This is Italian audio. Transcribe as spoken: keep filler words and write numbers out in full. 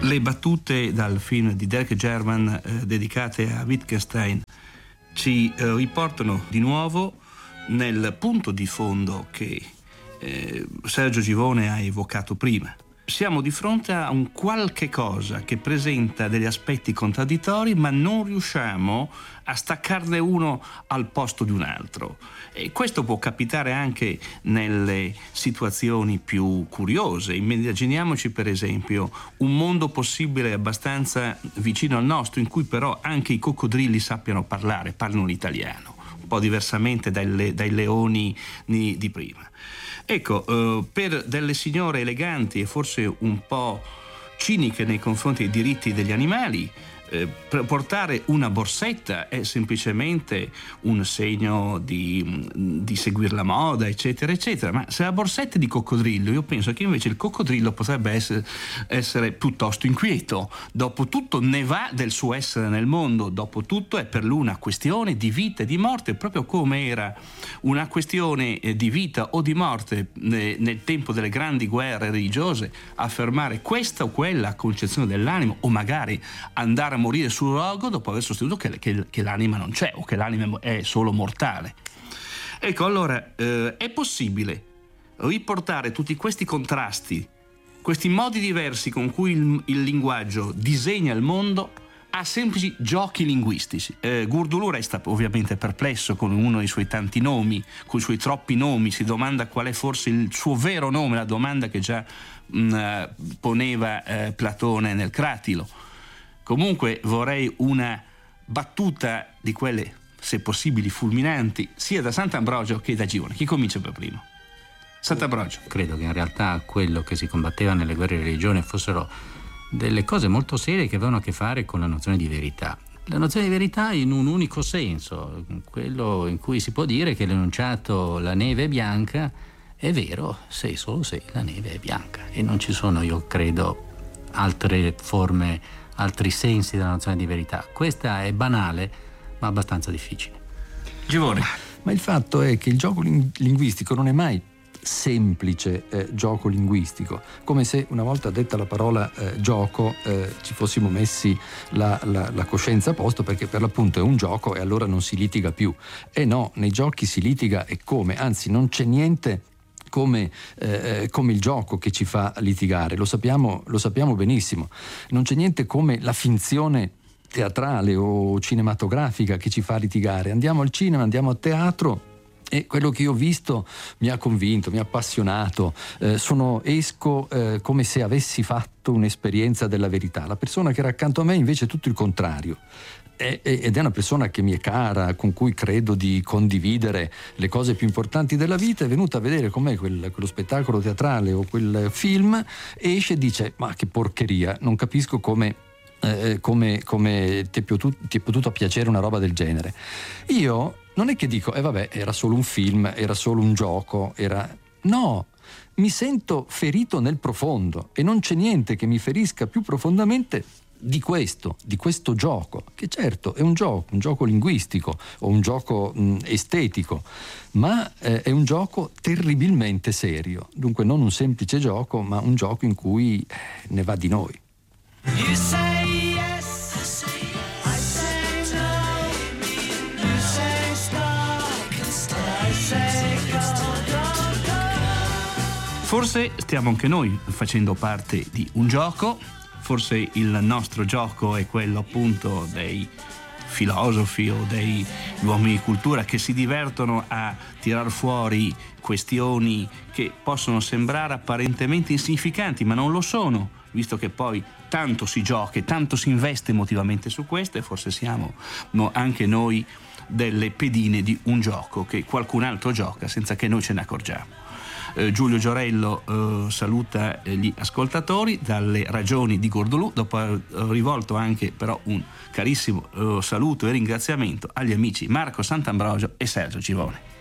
Le battute dal film di Derek Jarman eh, dedicate a Wittgenstein ci eh, riportano di nuovo nel punto di fondo che eh, Sergio Givone ha evocato prima. Siamo di fronte a un qualche cosa che presenta degli aspetti contraddittori, ma non riusciamo a staccarne uno al posto di un altro. E questo può capitare anche nelle situazioni più curiose. Immaginiamoci per esempio un mondo possibile abbastanza vicino al nostro, in cui però anche i coccodrilli sappiano parlare, parlino l'italiano, un po' diversamente dai, dai leoni di, di prima. Ecco, eh, per delle signore eleganti e forse un po' ciniche nei confronti dei diritti degli animali, eh, portare una borsetta è semplicemente un segno di, di seguire la moda, eccetera, eccetera. Ma se la borsetta è di coccodrillo, io penso che invece il coccodrillo potrebbe essere, essere piuttosto inquieto. Dopotutto ne va del suo essere nel mondo, dopotutto è per lui una questione di vita e di morte, proprio come era una questione di vita o di morte nel tempo delle grandi guerre religiose, affermare questa o quella concezione dell'animo, o magari andare a morire sul rogo dopo aver sostenuto che, che, che l'anima non c'è o che l'anima è solo mortale. Ecco, allora eh, è possibile riportare tutti questi contrasti, questi modi diversi con cui il, il linguaggio disegna il mondo, a semplici giochi linguistici. Eh, Gurdulù resta ovviamente perplesso con uno dei suoi tanti nomi, con i suoi troppi nomi, si domanda qual è forse il suo vero nome, la domanda che già mh, poneva eh, Platone nel Cratilo. Comunque vorrei una battuta di quelle, se possibili, fulminanti, sia da Sant'Ambrogio che da Givone. Chi comincia per primo? Sant'Ambrogio. Credo che in realtà quello che si combatteva nelle guerre di religione fossero delle cose molto serie che avevano a che fare con la nozione di verità. La nozione di verità in un unico senso, quello in cui si può dire che l'enunciato "la neve è bianca" è vero se e solo se la neve è bianca, e non ci sono, io credo, altre forme, altri sensi della nozione di verità. Questa è banale ma abbastanza difficile. Givone. Ma il fatto è che il gioco ling- linguistico non è mai semplice eh, gioco linguistico, come se una volta detta la parola eh, gioco eh, ci fossimo messi la, la, la coscienza a posto, perché per l'appunto è un gioco e allora non si litiga più. E no, nei giochi si litiga, e come, anzi non c'è niente come, eh, come il gioco che ci fa litigare, lo sappiamo, lo sappiamo benissimo. Non c'è niente come la finzione teatrale o cinematografica che ci fa litigare. Andiamo al cinema, andiamo a teatro, e quello che io ho visto mi ha convinto, mi ha appassionato, eh, sono, esco eh, come se avessi fatto un'esperienza della verità. La persona che era accanto a me invece è tutto il contrario, è, è, ed è una persona che mi è cara, con cui credo di condividere le cose più importanti della vita. È venuta a vedere con me quel, quello spettacolo teatrale o quel film, e esce e dice: ma che porcheria, non capisco come... Eh, come, come ti è, potuto, ti è potuto piacere una roba del genere. Io non è che dico eh vabbè, era solo un film, era solo un gioco, era... no, mi sento ferito nel profondo, e non c'è niente che mi ferisca più profondamente di questo, di questo gioco, che certo è un gioco, un gioco linguistico o un gioco mh, estetico, ma eh, è un gioco terribilmente serio. Dunque non un semplice gioco, ma un gioco in cui eh, ne va di noi. You say yes, I say no. You say stop, I say go, go, go. Forse stiamo anche noi facendo parte di un gioco, forse il nostro gioco è quello appunto dei filosofi o dei uomini di cultura che si divertono a tirar fuori questioni che possono sembrare apparentemente insignificanti, ma non lo sono, visto che poi tanto si gioca e tanto si investe emotivamente su questo, e forse siamo no, anche noi delle pedine di un gioco che qualcun altro gioca senza che noi ce ne accorgiamo. Eh, Giulio Giorello eh, saluta gli ascoltatori dalle ragioni di Gurdulù, dopo aver rivolto anche però un carissimo eh, saluto e ringraziamento agli amici Marco Sant'Ambrogio e Sergio Givone.